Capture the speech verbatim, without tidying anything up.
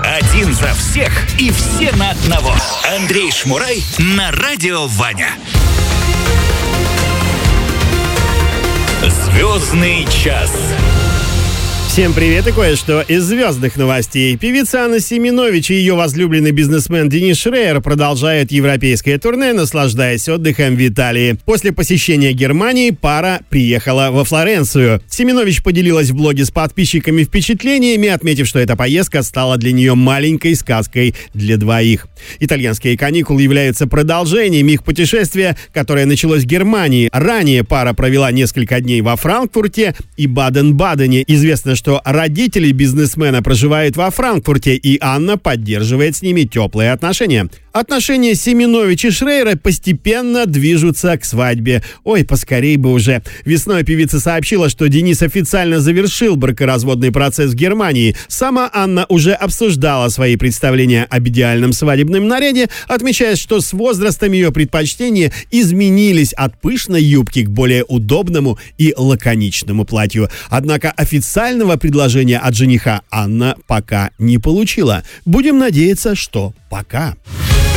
Один за всех и все на одного. Андрей Шмурай на радио Ваня. Звездный час. Всем привет и кое-что из звездных новостей. Певица Анна Семенович и ее возлюбленный бизнесмен Денис Шрейер продолжают европейское турне, наслаждаясь отдыхом в Италии. После посещения Германии пара приехала во Флоренцию. Семенович поделилась в блоге с подписчиками впечатлениями, отметив, что эта поездка стала для нее маленькой сказкой для двоих. Итальянские каникулы являются продолжением их путешествия, которое началось в Германии. Ранее пара провела несколько дней во Франкфурте и Баден-Бадене. Известно, что родители бизнесмена проживают во Франкфурте, и Анна поддерживает с ними теплые отношения. Отношения Семенович и Шрейера постепенно движутся к свадьбе. Ой, поскорей бы уже. Весной певица сообщила, что Денис официально завершил бракоразводный процесс в Германии. Сама Анна уже обсуждала свои представления об идеальном свадебном наряде, отмечая, что с возрастом ее предпочтения изменились от пышной юбки к более удобному и лаконичному платью. Однако официального предложения от жениха Анна пока не получила. Будем надеяться, что пока.